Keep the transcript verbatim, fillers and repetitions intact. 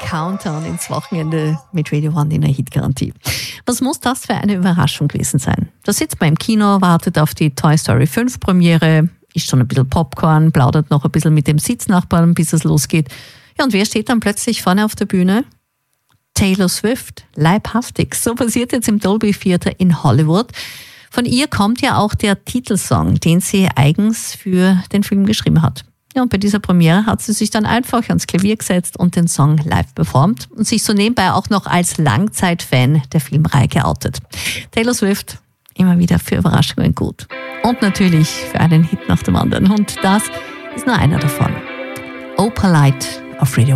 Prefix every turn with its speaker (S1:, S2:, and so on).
S1: Countdown ins Wochenende mit Radio One in der Hitgarantie. Was muss das für eine Überraschung gewesen sein? Da sitzt man im Kino, wartet auf die Toy Story fünf Premiere, isst schon ein bisschen Popcorn, plaudert noch ein bisschen mit dem Sitznachbarn, bis es losgeht. Ja, und wer steht dann plötzlich vorne auf der Bühne? Taylor Swift, leibhaftig. So passiert jetzt im Dolby Theater in Hollywood. Von ihr kommt ja auch der Titelsong, den sie eigens für den Film geschrieben hat. Ja, und bei dieser Premiere hat sie sich dann einfach ans Klavier gesetzt und den Song live performt und sich so nebenbei auch noch als Langzeitfan der Filmreihe geoutet. Taylor Swift, immer wieder für Überraschungen gut. Und natürlich für einen Hit nach dem anderen. Und das ist nur einer davon. Opalite auf Radio